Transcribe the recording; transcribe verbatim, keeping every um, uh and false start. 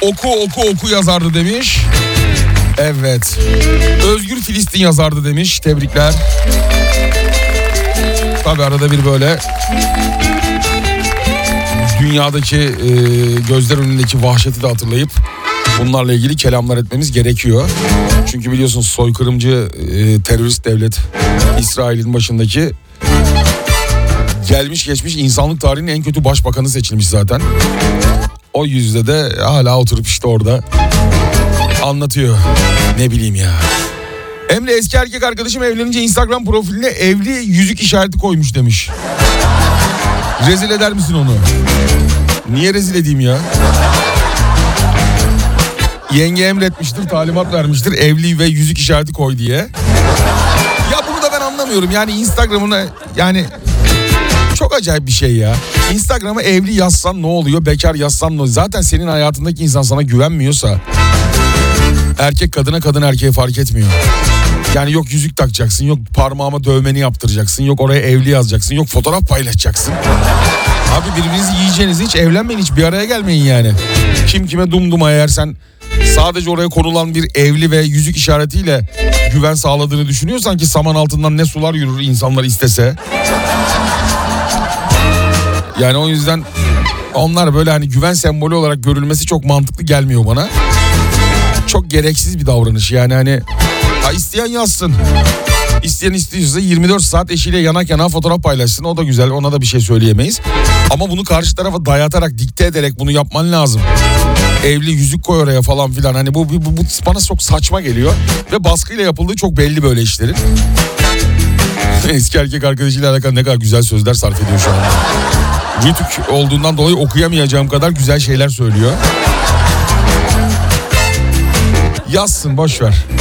Oku oku oku yazardı demiş. Evet. Özgür Filistin yazardı demiş. Tebrikler. Tabii arada bir böyle dünyadaki e, gözler önündeki vahşeti de hatırlayıp bunlarla ilgili kelamlar etmemiz gerekiyor. Çünkü biliyorsunuz soykırımcı e, terörist devlet İsrail'in başındaki gelmiş geçmiş insanlık tarihinin en kötü başbakanı seçilmiş zaten. O yüzde de hala oturup işte orada anlatıyor. Ne bileyim ya. Emre eski erkek arkadaşım evlenince Instagram profiline evli yüzük işareti koymuş demiş. Rezil eder misin onu? Niye rezil edeyim ya? Yenge emretmiştir, talimat vermiştir evli ve yüzük işareti koy diye. Ya bunu da ben anlamıyorum. Yani Instagram'ına yani çok acayip bir şey ya. Instagram'a evli yazsan ne oluyor, bekar yazsan ne oluyor? Zaten senin hayatındaki insan sana güvenmiyorsa erkek kadına, kadın erkeğe fark etmiyor. Yani yok yüzük takacaksın, yok parmağıma dövmeni yaptıracaksın, yok oraya evli yazacaksın, yok fotoğraf paylaşacaksın. Abi birbirinizi yiyeceğiniz, hiç evlenmeyin, hiç bir araya gelmeyin yani. Kim kime dumduma, eğer sen sadece oraya konulan bir evli ve yüzük işaretiyle güven sağladığını düşünüyorsan ki saman altından ne sular yürür insanlar istese. Yani o yüzden onlar böyle hani güven sembolü olarak görülmesi çok mantıklı gelmiyor bana. Çok gereksiz bir davranış yani hani ha isteyen yazsın. İsteyen istiyorsa yirmi dört saat eşiyle yanak yana fotoğraf paylaşsın, o da güzel, ona da bir şey söyleyemeyiz. Ama bunu karşı tarafa dayatarak, dikte ederek bunu yapman lazım. Evli yüzük koy oraya falan filan, hani bu, bu, bu bana çok saçma geliyor. Ve baskıyla yapıldığı çok belli böyle işlerin. Eski erkek arkadaşıyla alakalı ne kadar güzel sözler sarf ediyor şu anda. Rütük olduğundan dolayı okuyamayacağım kadar güzel şeyler söylüyor. Yazsın, boş ver.